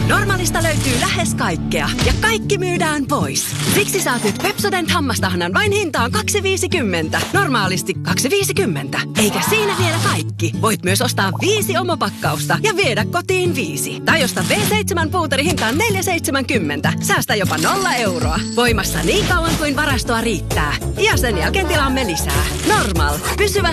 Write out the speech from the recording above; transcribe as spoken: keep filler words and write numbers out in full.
Normaalista löytyy lähes kaikkea ja kaikki myydään pois. Siksi saat nyt Pepsodent hammastahnan vain hintaan kaksi viisikymmentä. Normaalisti kaksi viisikymmentä. Eikä siinä vielä kaikki. Voit myös ostaa viisi omopakkausta ja viedä kotiin viisi. Tai osta V seitsemän puuteri hintaan neljä seitsemänkymmentä. Säästä jopa nolla euroa. Voimassa niin kauan kuin varastoa riittää. Ja sen jälkeen tilaamme lisää. Normal. Pysyvä